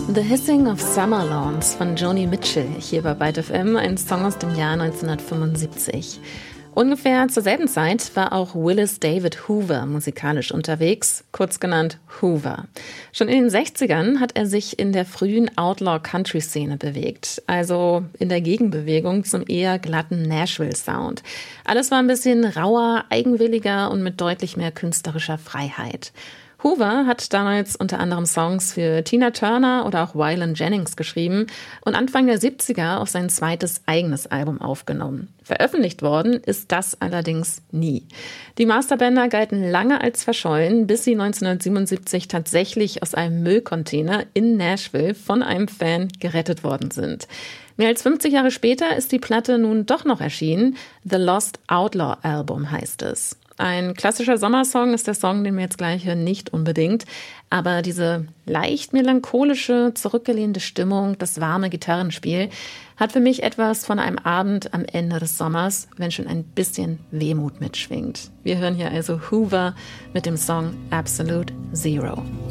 The Hissing of Summer Lawns von Joni Mitchell, hier bei Byte FM, ein Song aus dem Jahr 1975. Ungefähr zur selben Zeit war auch Willis David Hoover musikalisch unterwegs, kurz genannt Hoover. Schon in den 60ern hat er sich in der frühen Outlaw-Country-Szene bewegt, also in der Gegenbewegung zum eher glatten Nashville-Sound. Alles war ein bisschen rauer, eigenwilliger und mit deutlich mehr künstlerischer Freiheit. Hoover hat damals unter anderem Songs für Tina Turner oder auch Waylon Jennings geschrieben und Anfang der 70er auf sein zweites eigenes Album aufgenommen. Veröffentlicht worden ist das allerdings nie. Die Masterbänder galten lange als verschollen, bis sie 1977 tatsächlich aus einem Müllcontainer in Nashville von einem Fan gerettet worden sind. Mehr als 50 Jahre später ist die Platte nun doch noch erschienen. The Lost Outlaw Album heißt es. Ein klassischer Sommersong ist der Song, den wir jetzt gleich hören, nicht unbedingt. Aber diese leicht melancholische, zurückgelehnte Stimmung, das warme Gitarrenspiel, hat für mich etwas von einem Abend am Ende des Sommers, wenn schon ein bisschen Wehmut mitschwingt. Wir hören hier also Hoover mit dem Song Absolute Zero.